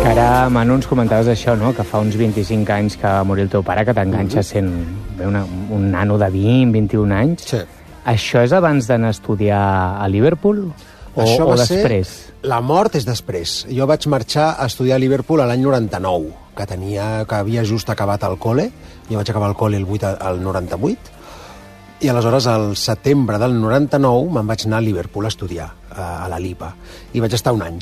Que ara, Manu, ens comentaves això, no? Que fa uns 25 anys que va morir el teu pare, que t'enganxes sent un nano de 20, 21 anys. Sí. Això és abans d'anar a estudiar a Liverpool? O després? La mort és després. Jo vaig marxar a estudiar a Liverpool l'any 99, que havia just acabat el col·le. Jo vaig acabar el col·le el 98, i aleshores, al setembre del 99, me'n vaig anar a Liverpool a estudiar, a la LIPA. I vaig estar un any.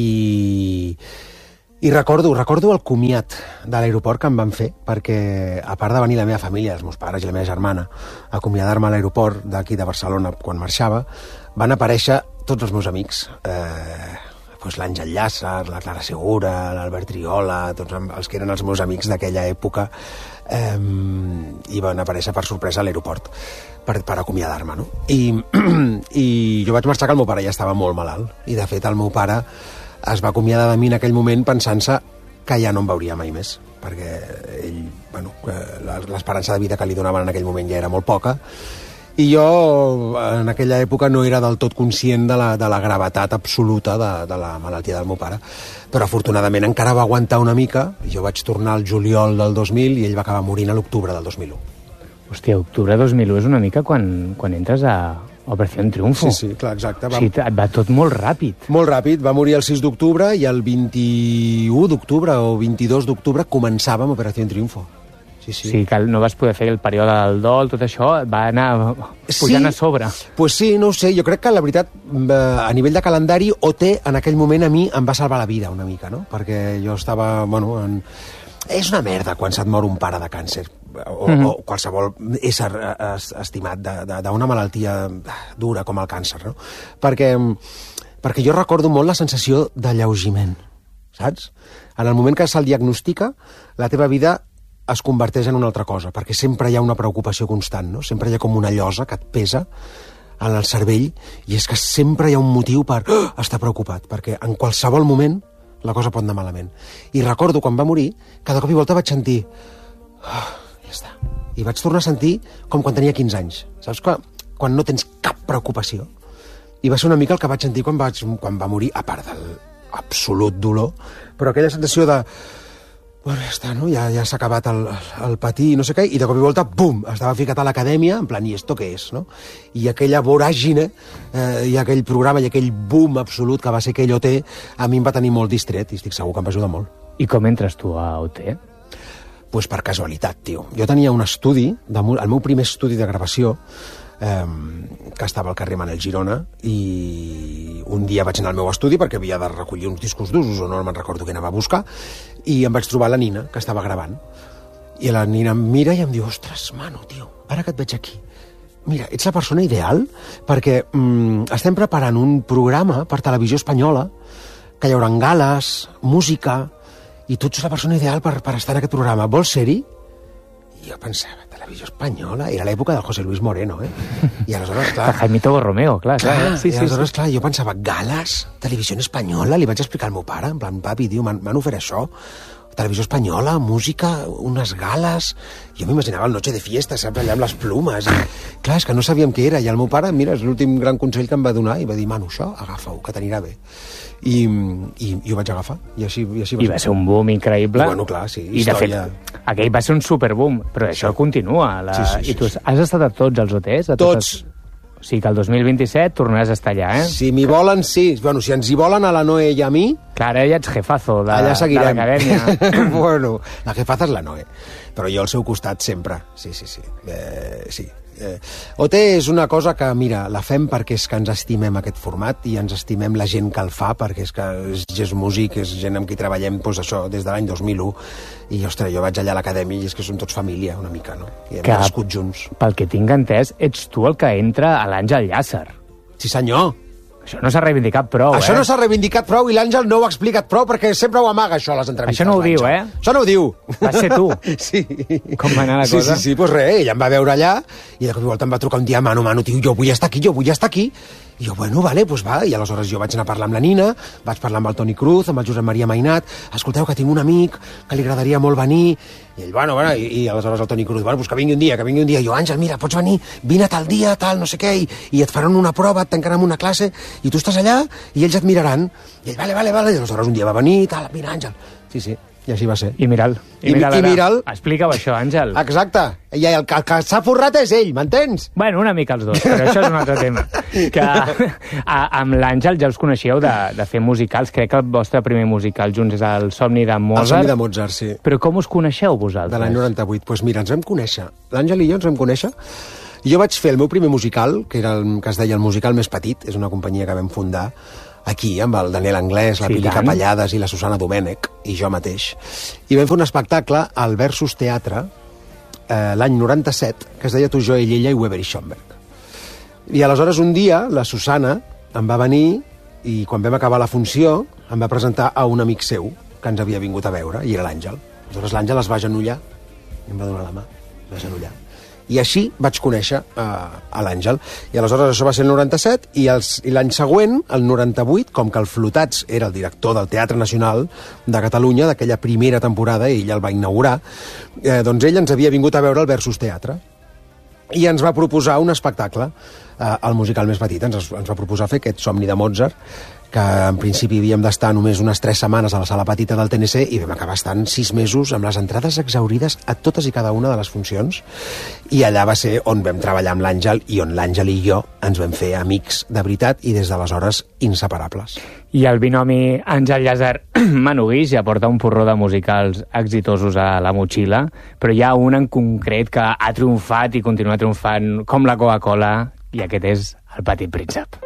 I recordo el comiat de l'aeroport que em van fer, perquè, a part de venir la meva família, els meus pares i la meva germana, a acomiadar-me a l'aeroport d'aquí de Barcelona quan marxava, van aparèixer tots els meus amics. L'Àngel Llàcer, la Clara Segura, l'Albert Triola, tots els que eren els meus amics d'aquella època, i van aparèixer per sorpresa a l'aeroport per acomiadar-me, no? I jo vaig marxar que el meu pare ja estava molt malalt, i de fet el meu pare es va acomiadar de mi en aquell moment pensant-se que ja no em veuria mai més, perquè ell, l'esperança de vida que li donaven en aquell moment ja era molt poca, i jo en aquella època no era del tot conscient de la gravetat absoluta de la malaltia del meu pare, però afortunadament encara va aguantar una mica. Jo vaig tornar al juliol del 2000 i ell va acabar morint a l'octubre del 2001. Hòstia, octubre 2001 és una mica quan entres a Operació Triunfo. Sí, clar, exacte. O sigui, va tot molt ràpid. Molt ràpid. Va morir el 6 d'octubre i el 21 d'octubre o 22 d'octubre començàvem Operació Triunfo. Sí. O sigui, que no vas poder fer el període del dol, tot això, va anar pujant a sobre. Pues sí, no ho sé. Jo crec que, la veritat, a nivell de calendari, OT, en aquell moment, a mi em va salvar la vida una mica, no? Perquè jo estava, És una merda quan se't mor un pare de càncer, o qualsevol ésser estimat d'una malaltia dura com el càncer, no? Perquè jo recordo molt la sensació d'alleugiment, saps? En el moment que se'l diagnostica, la teva vida es converteix en una altra cosa, perquè sempre hi ha una preocupació constant, no? Sempre hi ha com una llosa que et pesa en el cervell, i és que sempre hi ha un motiu per estar preocupat, perquè en qualsevol moment la cosa pot anar malament. I recordo, quan va morir, cada cop i volta vaig sentir ja està. I vaig tornar a sentir com quan tenia 15 anys. Saps? Quan no tens cap preocupació. I va ser una mica el que vaig sentir quan va morir, a part de l'absolut dolor, però aquella sensació de ja està, no? Ja s'ha acabat el patir i no sé què, i de cop i volta, bum, estava ficat a l'acadèmia, en plan, i esto què és, no? I aquella voràgine, i aquell programa, i aquell boom absolut que va ser aquell OT, a mi em va tenir molt distret, i estic segur que em va ajudar molt. I com entres tu a OT? Pues per casualitat, tio. Jo tenia un estudi, el meu primer estudi de gravació, que estava al carrer Manel Girona, i un dia vaig anar al meu estudi perquè havia de recollir uns discos d'usos, o no me'n recordo què anava a buscar, i em vaig trobar la Nina, que estava gravant. I la Nina em mira i em diu: ostres, Manu, tio, ara que et veig aquí, mira, ets la persona ideal perquè estem preparant un programa per Televisió Espanyola, que hi haurà gales, música, i tu ets la persona ideal per estar en aquest programa. Vols ser-hi? I jo pensava, Televisió Espanyola, era l'època del José Luis Moreno, I aleshores, clar... De Jaimito Borromeo, clar. Sí, i aleshores, clar, jo pensava, gales, Televisió Espanyola, li vaig explicar al meu pare, en plan, papi, tio, m'han ofert això, Televisió Espanyola, música, unes gales... Jo m'imaginava el Noche de Fiesta, saps, allà amb les plumes, i... Clar, és que no sabíem què era, i el meu pare, mira, és l'últim gran consell que em va donar, i va dir: Manu, això, agafa-ho, que t'anirà bé. I ho vaig agafar, i així va ser. I va ser un boom increïble. I, bueno, clar, sí, història... I, de fet, aquell va ser un superboom, però això continua. Sí. I tu has estat a tots els OTs? Tots. O sigui que el 2027 tornaràs a estar allà, Si m'hi volen, sí. Bueno, si ens hi volen a la Noe i a mi... Clar, ara ja ets jefazo de l'acadèmia. Bueno, la jefaza és la Noe, però jo al seu costat sempre. Sí. Sí. OT és una cosa que, mira, la fem perquè és que ens estimem aquest format i ens estimem la gent que el fa, perquè és que és músic, és gent amb qui treballem això des de l'any 2001, i ostres, jo vaig allà a l'acadèmia i és que som tots família una mica, no? I hem nascut junts. Pel que tinc entès, ets tu el que entra a l'Àngel Llàcer. Sí, senyor. Això no s'ha reivindicat prou, Això no s'ha reivindicat prou i l'Àngel no ho ha explicat prou perquè sempre ho amaga, això, a les entrevistes. Això no ho diu, Això no ho diu. Vas ser tu. Sí. Com va anar la cosa? Sí, doncs res, ella em va veure allà i de cop i volta em va trucar un dia: Manu, tio, jo vull estar aquí. I jo, bueno, vale, doncs va. I aleshores jo vaig anar a parlar amb la Nina, vaig parlar amb el Toni Cruz, amb el Josep Maria Mainat, escolteu, que tinc un amic que li agradaria molt venir, i ell, bueno, i aleshores el Toni Cruz, bueno, doncs que vingui un dia, I jo, Àngel, mira, pots venir, vine tal dia, tal, no sé què, i et faran una prova, et tancaran una classe, i tu estàs allà, i ells et miraran. I ell, vale, i aleshores un dia va venir, tal, mira, Àngel. Sí, i així va ser. I mira'l. Explica-ho, això, Àngel. Exacte. I el que s'ha forrat és ell, m'entens? Bueno, una mica els dos, però això és un altre tema. Que amb l'Àngel ja us coneixeu de fer musicals. Crec que el vostre primer musical junts és el Somni de Mozart. El Somni de Mozart, sí. Però com us coneixeu vosaltres? De l'any 98. Doncs mira, ens vam conèixer. L'Àngel i jo ens vam conèixer. Jo vaig fer el meu primer musical, que es deia el Musical Més Petit, és una companyia que vam fundar aquí, amb el Daniel Anglès, la Pili Capellades i la Susana Domènech, i jo mateix. I vam fer un espectacle al Versus Teatre, l'any 97, que es deia Tu, jo, ella i Weber i Schomburg. I aleshores un dia la Susana em va venir i quan vam acabar la funció em va presentar a un amic seu que ens havia vingut a veure, i era l'Àngel. Aleshores l'Àngel es va agenollar i em va donar la mà, es va agenollar. I així vaig conèixer a l'Àngel. I aleshores això va ser el 97, i l'any següent, el 98, com que el Flotats era el director del Teatre Nacional de Catalunya, d'aquella primera temporada, i ell el va inaugurar, doncs ell ens havia vingut a veure al Versus Teatre. I ens va proposar un espectacle, el Musical Més Petit. Ens va proposar fer aquest Somni de Mozart, que en principi havíem d'estar només unes 3 setmanes a la sala petita del TNC, i vam acabar estant 6 mesos amb les entrades exaurides a totes i cada una de les funcions, i allà va ser on vam treballar amb l'Àngel i on l'Àngel i jo ens vam fer amics de veritat i des d'aleshores inseparables. I el binomi Àngel Llàcer Manu Guix ja porta un porró de musicals exitosos a la motxilla, però hi ha un en concret que ha triomfat i continua triomfant com la Coca-Cola, i aquest és El Petit Príncep.